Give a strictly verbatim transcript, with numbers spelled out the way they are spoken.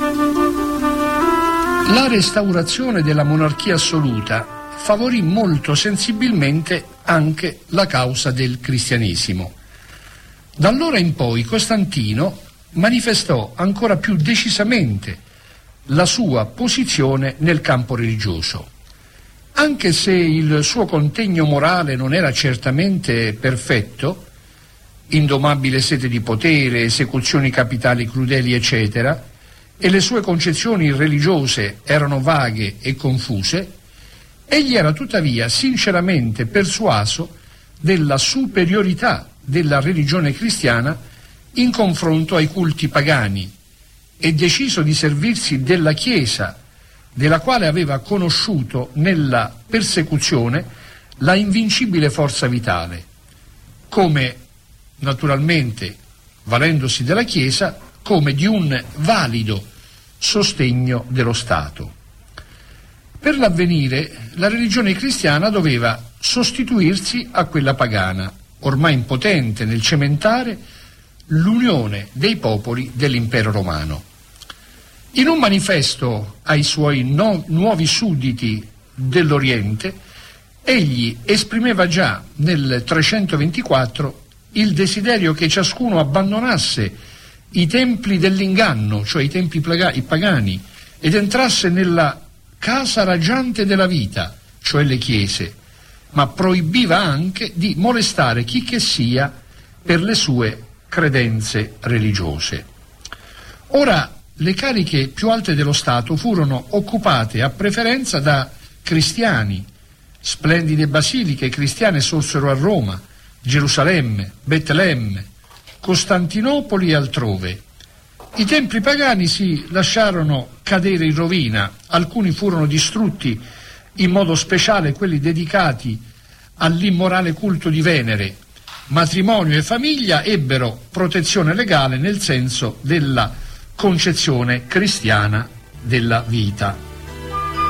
La restaurazione della monarchia assoluta favorì molto sensibilmente anche la causa del cristianesimo. Da allora in poi Costantino manifestò ancora più decisamente la sua posizione nel campo religioso. Anche se il suo contegno morale non era certamente perfetto, indomabile sete di potere, esecuzioni capitali crudeli, eccetera, e le sue concezioni religiose erano vaghe e confuse, egli era tuttavia sinceramente persuaso della superiorità della religione cristiana in confronto ai culti pagani e deciso di servirsi della Chiesa, della quale aveva conosciuto nella persecuzione la invincibile forza vitale, come naturalmente, valendosi della Chiesa, come di un valido sostegno dello Stato. Per l'avvenire, la religione cristiana doveva sostituirsi a quella pagana, ormai impotente nel cementare l'unione dei popoli dell'impero romano. In un manifesto ai suoi no- nuovi sudditi dell'Oriente, egli esprimeva già nel trecentoventiquattro il desiderio che ciascuno abbandonasse i templi dell'inganno, cioè i templi pagani, ed entrasse nella casa raggiante della vita, cioè le chiese, ma proibiva anche di molestare chi che sia per le sue credenze religiose. Ora, le cariche più alte dello Stato furono occupate a preferenza da cristiani. Splendide basiliche cristiane sorsero a Roma, Gerusalemme, Betlemme, Costantinopoli e altrove. I templi pagani si lasciarono cadere in rovina, alcuni furono distrutti, in modo speciale quelli dedicati all'immorale culto di Venere. Matrimonio e famiglia ebbero protezione legale nel senso della concezione cristiana della vita.